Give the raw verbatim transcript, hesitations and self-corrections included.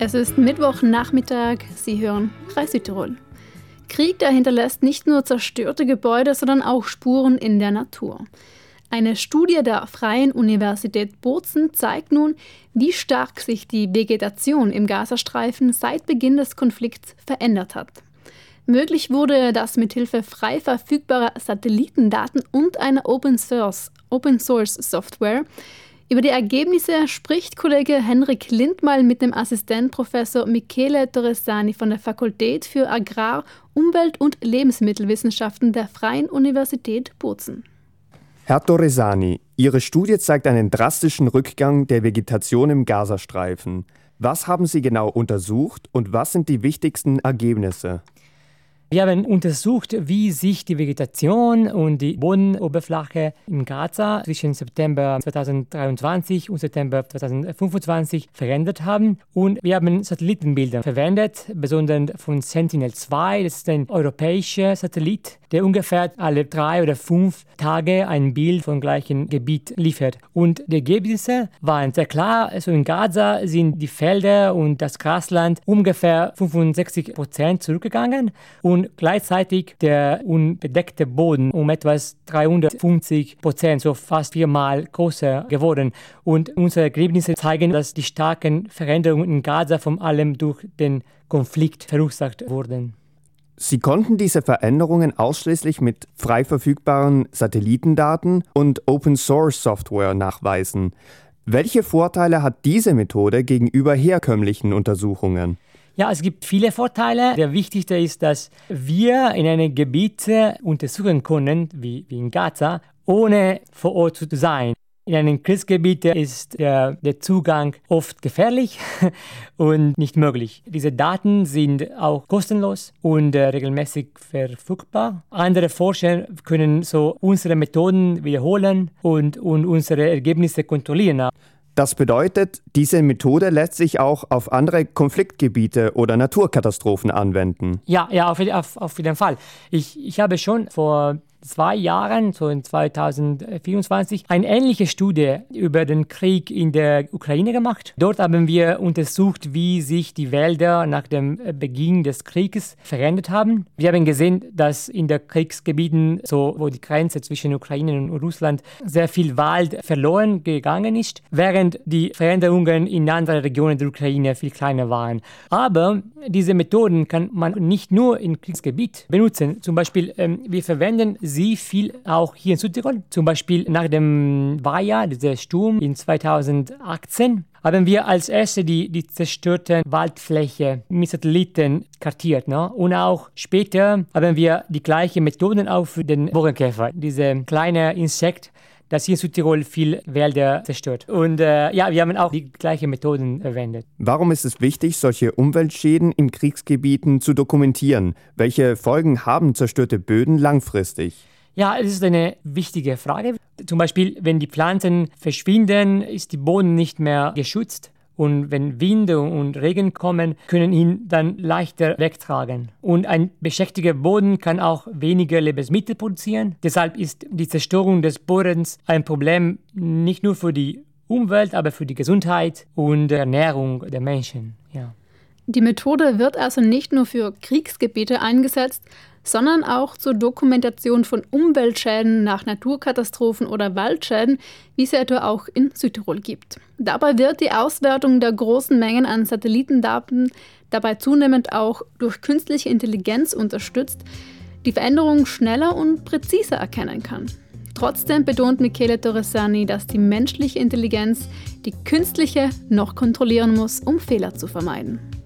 Es ist Mittwochnachmittag, Sie hören Kreis Südtirol. Krieg, der hinterlässt nicht nur zerstörte Gebäude, sondern auch Spuren in der Natur. Eine Studie der Freien Universität Bozen zeigt nun, wie stark sich die Vegetation im Gazastreifen seit Beginn des Konflikts verändert hat. Möglich wurde das mithilfe frei verfügbarer Satellitendaten und einer Open-Source-Software. Über die Ergebnisse spricht Kollege Henrik Lindmal mit dem Assistenzprofessor Michele Torresani von der Fakultät für Agrar-, Umwelt- und Lebensmittelwissenschaften der Freien Universität Bozen. Herr Torresani, Ihre Studie zeigt einen drastischen Rückgang der Vegetation im Gazastreifen. Was haben Sie genau untersucht und was sind die wichtigsten Ergebnisse? Wir haben untersucht, wie sich die Vegetation und die Bodenoberfläche in Gaza zwischen September zweitausenddreiundzwanzig und September zweitausendfünfundzwanzig verändert haben. Und wir haben Satellitenbilder verwendet, besonders von Sentinel zwei. Das ist ein europäischer Satellit, der ungefähr alle drei oder fünf Tage ein Bild vom gleichen Gebiet liefert. Und die Ergebnisse waren sehr klar. Also in Gaza sind die Felder und das Grasland ungefähr fünfundsechzig Prozent zurückgegangen und gleichzeitig der unbedeckte Boden um etwas dreihundertfünfzig Prozent, so fast viermal größer geworden. Und unsere Ergebnisse zeigen, dass die starken Veränderungen in Gaza vor allem durch den Konflikt verursacht wurden. Sie konnten diese Veränderungen ausschließlich mit frei verfügbaren Satellitendaten und Open-Source-Software nachweisen. Welche Vorteile hat diese Methode gegenüber herkömmlichen Untersuchungen? Ja, es gibt viele Vorteile. Der wichtigste ist, dass wir in einem Gebiet untersuchen können, wie, wie in Gaza, ohne vor Ort zu sein. In einem Kriegsgebiet ist der, der Zugang oft gefährlich und nicht möglich. Diese Daten sind auch kostenlos und äh, regelmäßig verfügbar. Andere Forscher können so unsere Methoden wiederholen und, und unsere Ergebnisse kontrollieren. Das bedeutet, diese Methode lässt sich auch auf andere Konfliktgebiete oder Naturkatastrophen anwenden. Ja, ja, auf, auf, auf jeden Fall. Ich, ich habe schon vor zwei Jahren, so in zweitausendvierundzwanzig, eine ähnliche Studie über den Krieg in der Ukraine gemacht. Dort haben wir untersucht, wie sich die Wälder nach dem Beginn des Krieges verändert haben. Wir haben gesehen, dass in den Kriegsgebieten, so wo die Grenze zwischen Ukraine und Russland, sehr viel Wald verloren gegangen ist, während die Veränderungen in anderen Regionen der Ukraine viel kleiner waren. Aber diese Methoden kann man nicht nur im Kriegsgebiet benutzen. Zum Beispiel, ähm, wir verwenden sie viel auch hier in Südtirol. Zum Beispiel nach dem Vaja, dieser Sturm in zweitausendachtzehn, haben wir als erste die, die zerstörte Waldfläche mit Satelliten kartiert. Ne? Und auch später haben wir die gleichen Methoden auch für den Borkenkäfer, diese kleine Insekt, das hier in Südtirol viel Wälder zerstört. Und äh, ja, wir haben auch die gleichen Methoden verwendet. Warum ist es wichtig, solche Umweltschäden in Kriegsgebieten zu dokumentieren? Welche Folgen haben zerstörte Böden langfristig? Ja, es ist eine wichtige Frage. Zum Beispiel, wenn die Pflanzen verschwinden, ist die Boden nicht mehr geschützt. Und wenn Winde und Regen kommen, können ihn dann leichter wegtragen. Und ein beschädigter Boden kann auch weniger Lebensmittel produzieren. Deshalb ist die Zerstörung des Bodens ein Problem nicht nur für die Umwelt, aber für die Gesundheit und die Ernährung der Menschen. Ja. Die Methode wird also nicht nur für Kriegsgebiete eingesetzt, sondern auch zur Dokumentation von Umweltschäden nach Naturkatastrophen oder Waldschäden, wie es etwa auch in Südtirol gibt. Dabei wird die Auswertung der großen Mengen an Satellitendaten dabei zunehmend auch durch künstliche Intelligenz unterstützt, die Veränderungen schneller und präziser erkennen kann. Trotzdem betont Michele Torresani, dass die menschliche Intelligenz die künstliche noch kontrollieren muss, um Fehler zu vermeiden.